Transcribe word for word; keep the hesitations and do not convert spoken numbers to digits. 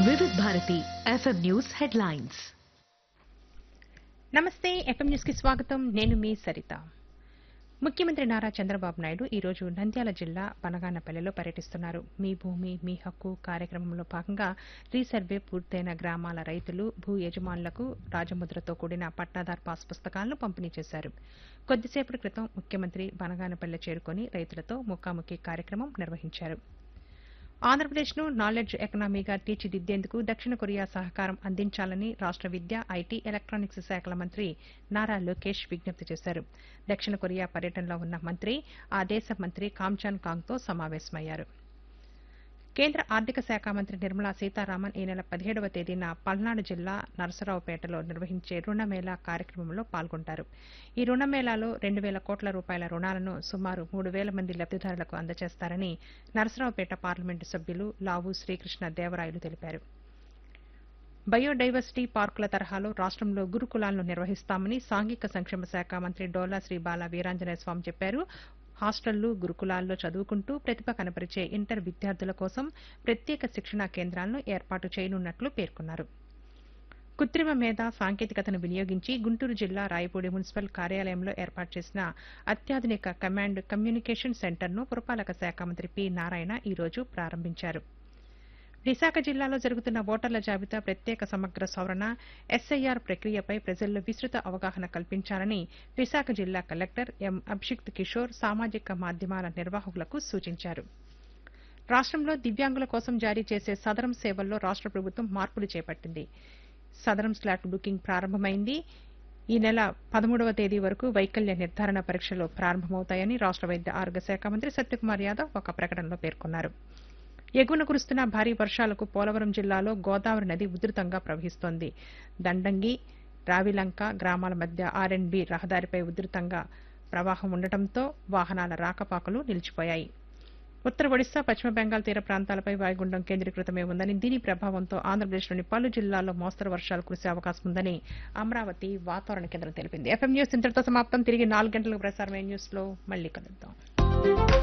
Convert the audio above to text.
వివిధ Bharati FM news headlines. నమస్తే, FM news కి స్వాగతం. నేను మీ సరిత. ముఖ్యమంత్రి నారా చంద్రబాబు నాయుడు ఈ రోజు నంద్యాల జిల్లా బనగానపల్లెలో పర్యటిస్తున్నారు. మీ భూమి మీ హక్కు కార్యక్రమంలో భాగంగా రీసర్వే పూర్తయిన గ్రామాల రైతులు, భూ యజమానులకు రాజముద్రతో కూడిన పట్టాదార్ పాస్ పుస్తకాలను పంపిణీ చేశారు. కొద్దిసేపటి క్రితం ముఖ్యమంత్రి బనగానపల్లె చేరుకుని రైతులతో ముఖాముఖి కార్యక్రమం నిర్వహించారు. ఆంధ్రప్రదేశ్ను నాలెడ్జ్ ఎకనామీగా తీర్చిదిద్దేందుకు దక్షిణ కొరియా సహకారం అందించాలని రాష్ట విద్య, ఐటీ, ఎలక్ట్రానిక్స్ శాఖల మంత్రి నారా లోకేష్ విజ్ఞప్తి చేశారు. దక్షిణ కొరియా పర్యటనలో ఉన్న మంత్రి ఆ దేశ మంత్రి కామ్చాన్ కాంగ్తో సమావేశమయ్యారు. కేంద్ర ఆర్థిక శాఖ మంత్రి నిర్మలా సీతారామన్ ఈ నెల పదిహేడవ తేదీన పల్నాడు జిల్లా నరసరావుపేటలో నిర్వహించే రుణమేళా కార్యక్రమంలో పాల్గొంటారు. ఈ రుణమేళాలో రెండు వేల కోట్ల రూపాయల రుణాలను సుమారు మూడు వేల మంది లబ్దిదారులకు అందజేస్తారని నరసరావుపేట పార్లమెంటు సభ్యులు లావు శ్రీకృష్ణ దేవరాయలు తెలిపారు. బయోడైవర్సిటీ పార్కుల తరహాలో రాష్టంలో గురుకులాలను నిర్వహిస్తామని సాంఘిక సంక్షేమ శాఖ మంత్రి డోలా శ్రీ బాల వీరాంజనేయ స్వామి చెప్పారు. హాస్టళ్లు, గురుకులాల్లో చదువుకుంటూ ప్రతిభ కనపరిచే ఇంటర్ విద్యార్థుల కోసం ప్రత్యేక శిక్షణా కేంద్రాలను ఏర్పాటు చేయనున్నట్లు పేర్కొన్నారు. కృత్రిమ మేధ సాంకేతికతను వినియోగించి గుంటూరు జిల్లా రాయపూడి మున్సిపల్ కార్యాలయంలో ఏర్పాటు చేసిన అత్యాధునిక కమాండ్ కమ్యూనికేషన్ సెంటర్ను పురపాలక శాఖ మంత్రి పి నారాయణ ఈ రోజు ప్రారంభించారు. విశాఖ జిల్లాలో జరుగుతున్న ఓటర్ల జాబితా ప్రత్యేక సమగ్ర సవరణ ఎస్ఐఆర్ ప్రక్రియపై ప్రజల్లో విస్తృత అవగాహన కల్పించాలని విశాఖ జిల్లా కలెక్టర్ ఎం అభిషిక్త్ కిషోర్ సామాజిక మాధ్యమాల నిర్వాహకులకు సూచించారు. రాష్టంలో దివ్యాంగుల కోసం జారీ చేసే సదరం సేవల్లో రాష్ట ప్రభుత్వం మార్పులు చేపట్టింది. సదరం స్లాట్ బుకింగ్ ప్రారంభమైంది. ఈ నెల పదమూడవ తేదీ వరకు వైకల్య నిర్ధారణ పరీక్షలు ప్రారంభమవుతాయని రాష్ట వైద్య ఆరోగ్య శాఖ మంత్రి సత్యకుమార్ యాదవ్ ఒక ప్రకటనలో పేర్కొన్నారు. ఎగువన కురుస్తున్న భారీ వర్షాలకు పోలవరం జిల్లాలో గోదావరి నది ఉధృతంగా ప్రవహిస్తోంది. దండంగి, రావిలంక గ్రామాల మధ్య ఆర్ అండ్ బి రహదారిపై ఉధృతంగా ప్రవాహం ఉండటంతో వాహనాల రాకపోకలు నిలిచిపోయాయి. ఉత్తర ఒడిశా, పశ్చిమ బెంగాల్ తీర ప్రాంతాలపై వాయుగుండం కేంద్రీకృతమై ఉందని, దీని ప్రభావంతో ఆంధ్రప్రదేశ్లోని పలు జిల్లాల్లో మోస్తరు వర్షాలు కురిసే అవకాశం ఉందని అమరావతి వాతావరణ కేంద్రం తెలిపింది. ఎఫ్ఎం న్యూస్ ఇంతటితో సమాప్తం. తిరిగి నాలుగు గంటలకు ప్రసారమైన న్యూస్ లో మళ్లీ కలుద్దాం.